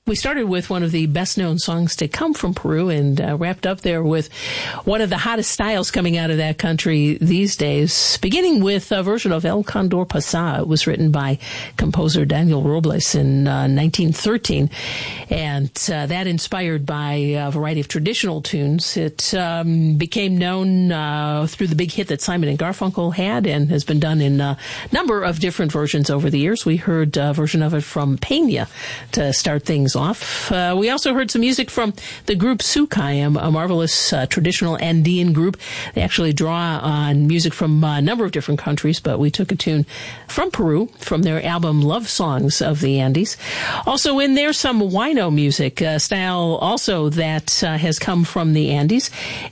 We started with one of the best-known songs to come from Peru and wrapped up there with one of the hottest styles coming out of that country these days, beginning with a version of El Condor Pasa. It was written by composer Daniel Robles in 1913, and that inspired by a variety of traditional tunes. It became known through the big hit that Simon and Garfunkel had and has been done in a number of different versions over the years. We heard a version of it from Peña to start things off. We also heard some music from the group Sukai, a marvelous traditional Andean group. They actually draw on music from a number of different countries, but we took a tune from Peru from their album Love Songs of the Andes. Also in there, some huayno music, a style also that has come from the Andes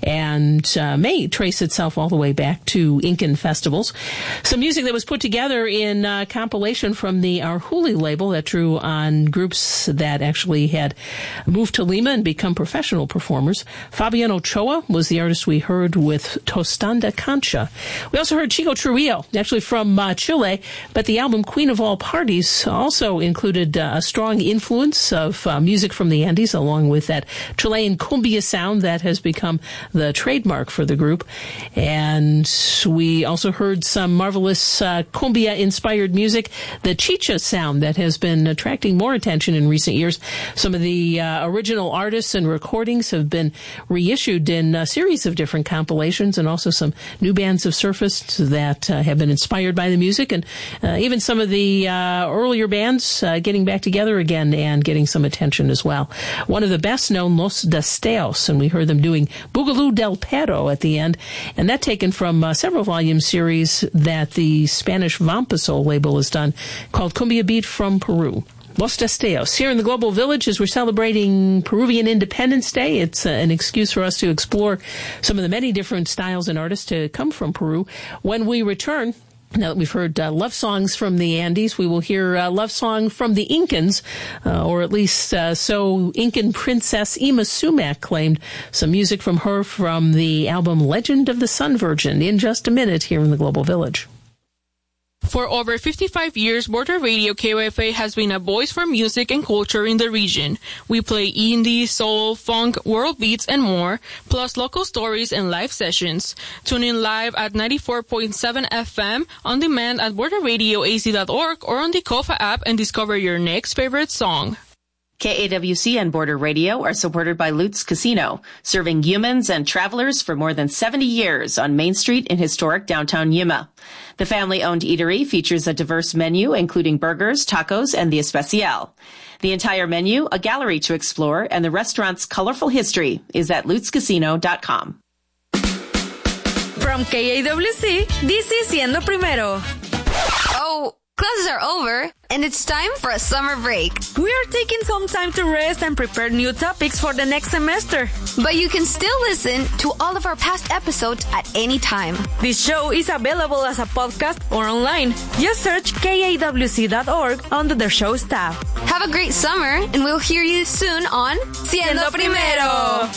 and may trace itself all the way back to Incan festivals. Some music that was put together in a compilation from the Arhuli label that drew on groups that actually had moved to Lima and become professional performers. Fabian Ochoa was the artist we heard with Tostanda Concha. We also heard Chico Trujillo, actually from Chile, but the album Queen of All Parties also included a strong influence of music from the Andes, along with that Chilean cumbia sound that has become the trademark for the group. And we also heard some marvelous cumbia-inspired music, the chicha sound that has been attracting more attention in recent years. Some of the original artists and recordings have been reissued in a series of different compilations, and also some new bands have surfaced that have been inspired by the music, and even some of the earlier bands getting back together again and getting some attention as well. One of the best known, Los Destellos, and we heard them doing Boogaloo del Perro at the end, and that taken from a several volume series that the Spanish Vampasol label has done called Cumbia Beat from Peru. Los Destellos. Here in the Global Village, as we're celebrating Peruvian Independence Day, it's an excuse for us to explore some of the many different styles and artists to come from Peru. When we return, now that we've heard love songs from the Andes, we will hear a love song from the Incans, or at least so Incan Princess Ima Sumac claimed. Some music from her from the album Legend of the Sun Virgin in just a minute here in the Global Village. For over 55 years, Border Radio KYFA has been a voice for music and culture in the region. We play indie, soul, funk, world beats, and more, plus local stories and live sessions. Tune in live at 94.7 FM, on demand at borderradioaz.org or on the Kofa app and discover your next favorite song. KAWC and Border Radio are supported by Lutz Casino, serving humans and travelers for more than 70 years on Main Street in historic downtown Yuma. The family-owned eatery features a diverse menu, including burgers, tacos, and the especial. The entire menu, a gallery to explore, and the restaurant's colorful history is at lutzcasino.com. From KAWC, this is Siendo Primero. Oh, classes are over, and it's time for a summer break. We are taking some time to rest and prepare new topics for the next semester. But you can still listen to all of our past episodes at any time. This show is available as a podcast or online. Just search KAWC.org under the show's tab. Have a great summer, and we'll hear you soon on Siendo Primero.